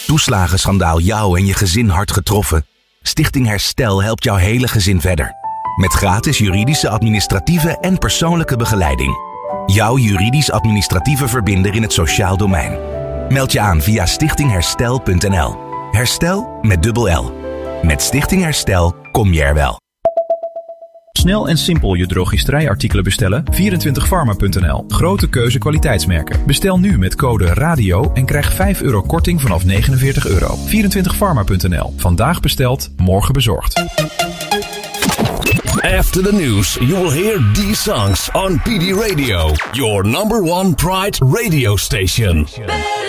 toeslagenschandaal jou en je gezin hard getroffen? Stichting Herstel helpt jouw hele gezin verder. Met gratis juridische, administratieve en persoonlijke begeleiding. Jouw juridisch-administratieve verbinder in het sociaal domein. Meld je aan via stichtingherstel.nl. Herstel met dubbel L. Met Stichting Herstel kom je er wel. Snel en simpel je drogisterijartikelen bestellen? 24pharma.nl. Grote keuze kwaliteitsmerken. Bestel nu met code RADIO en krijg €5 korting vanaf €49. 24pharma.nl. Vandaag besteld, morgen bezorgd. After the news, you will hear these songs on PD Radio, your number one Pride radio station.